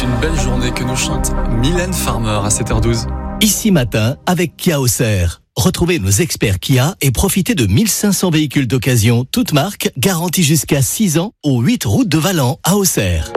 C'est une belle journée que nous chante Mylène Farmer à 7h12. Ici Matin avec Kia Auxerre. Retrouvez nos experts Kia et profitez de 1500 véhicules d'occasion, toutes marques, garantis jusqu'à 6 ans, aux 8 routes de Valent à Auxerre.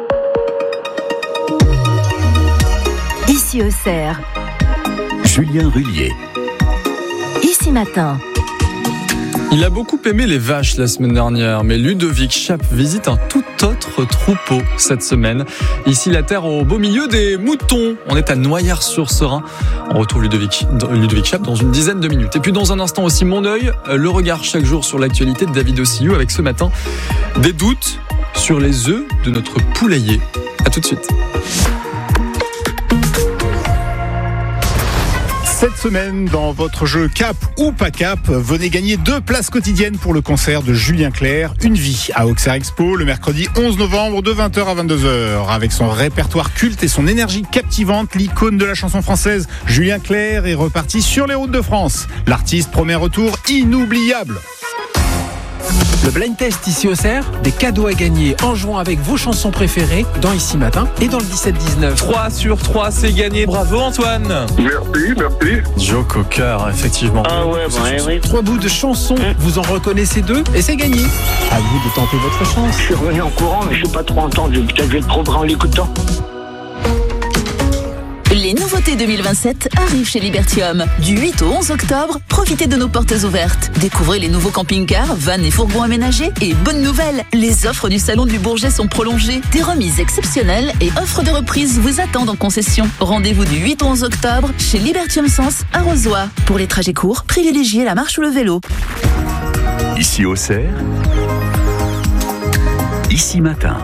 Ici Auxerre. Julien Rullier. Ici Matin. Il a beaucoup aimé les vaches la semaine dernière, mais Ludovic Chape visite un tout autre troupeau cette semaine. Ici, la terre au beau milieu des moutons. On est à Noyers-sur-Serein. On retrouve Ludovic Chape dans une dizaine de minutes. Et puis dans un instant aussi, mon œil, le regard chaque jour sur l'actualité de David Ossillou avec ce matin des doutes sur les œufs de notre poulailler. À tout de suite. Cette semaine, dans votre jeu Cap ou pas Cap, venez gagner 2 places quotidiennes pour le concert de Julien Clerc, Une vie, à Auxerre Expo, le mercredi 11 novembre de 20h à 22h. Avec son répertoire culte et son énergie captivante, l'icône de la chanson française, Julien Clerc est reparti sur les routes de France. L'artiste promet un retour inoubliable. Le blind test ici au Auxerre, des cadeaux à gagner en jouant avec vos chansons préférées dans Ici Matin et dans le 17-19. 3 sur 3, c'est gagné. Bravo Antoine. Merci. Joe Cocker, effectivement. Ah ouais, oui. 3 bouts de chansons, vous en reconnaissez 2 et c'est gagné. À vous de tenter votre chance. Je suis revenu en courant, mais je suis pas trop entendu. Peut-être que je vais être trop grand en l'écoutant. Les nouveautés 2027 arrivent chez Libertium. Du 8 au 11 octobre, profitez de nos portes ouvertes. Découvrez les nouveaux camping-cars, vannes et fourgons aménagés. Et bonne nouvelle, les offres du Salon du Bourget sont prolongées. Des remises exceptionnelles et offres de reprise vous attendent en concession. Rendez-vous du 8 au 11 octobre chez Libertium Sens à Rozoy. Pour les trajets courts, privilégiez la marche ou le vélo. Ici Auxerre. Ici Matin.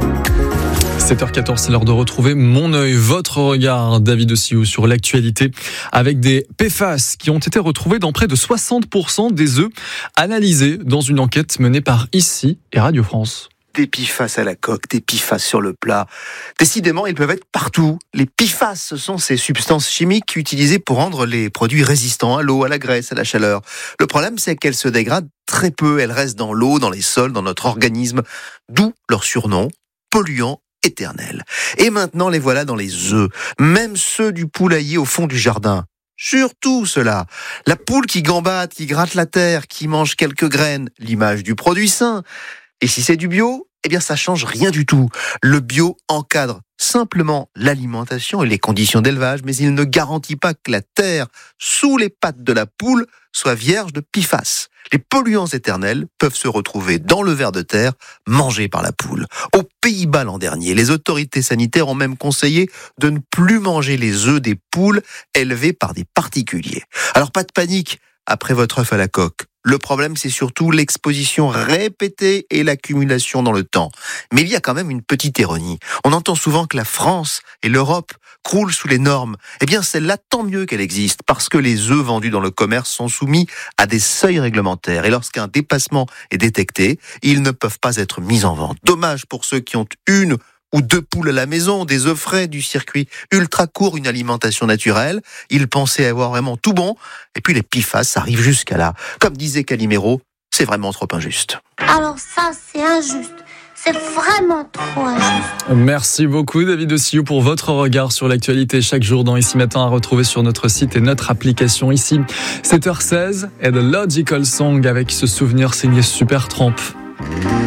7h14, c'est l'heure de retrouver mon œil, votre regard, David Ossillou, sur l'actualité avec des PFAS qui ont été retrouvés dans près de 60% des œufs analysés dans une enquête menée par ICI et Radio France. Des PFAS à la coque, des PFAS sur le plat. Décidément, ils peuvent être partout. Les PFAS, ce sont ces substances chimiques utilisées pour rendre les produits résistants à l'eau, à la graisse, à la chaleur. Le problème, c'est qu'elles se dégradent très peu. Elles restent dans l'eau, dans les sols, dans notre organisme. D'où leur surnom, polluants éternels. Et maintenant, les voilà dans les œufs. Même ceux du poulailler au fond du jardin. Surtout ceux-là. La poule qui gambade, qui gratte la terre, qui mange quelques graines. L'image du produit sain. Et si c'est du bio, eh bien ça change rien du tout. Le bio encadre simplement l'alimentation et les conditions d'élevage, mais il ne garantit pas que la terre sous les pattes de la poule soit vierge de PFAS. Les polluants éternels peuvent se retrouver dans le ver de terre mangé par la poule. Aux Pays-Bas l'an dernier, les autorités sanitaires ont même conseillé de ne plus manger les œufs des poules élevées par des particuliers. Alors pas de panique après votre œuf à la coque. Le problème, c'est surtout l'exposition répétée et l'accumulation dans le temps. Mais il y a quand même une petite ironie. On entend souvent que la France et l'Europe croulent sous les normes. Eh bien, celle-là, tant mieux qu'elle existe, parce que les œufs vendus dans le commerce sont soumis à des seuils réglementaires. Et lorsqu'un dépassement est détecté, ils ne peuvent pas être mis en vente. Dommage pour ceux qui ont 1 ou 2 poules à la maison, des œufs frais, du circuit ultra court, une alimentation naturelle. Ils pensaient avoir vraiment tout bon. Et puis les PFAS arrivent jusqu'à là. Comme disait Calimero, c'est vraiment trop injuste. Alors ça, c'est injuste. C'est vraiment trop injuste. Merci beaucoup David Ossillou pour votre regard sur l'actualité chaque jour dans Ici Matin, à retrouver sur notre site et notre application ici. 7h16 et The Logical Song avec ce souvenir signé Supertramp.